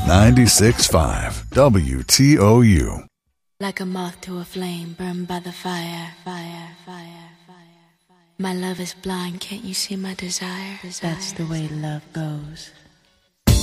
96.5 WTOU. Like a moth to a flame, burned by the fire, fire, fire, fire. My love is blind, can't you see my desire? That's the way love goes.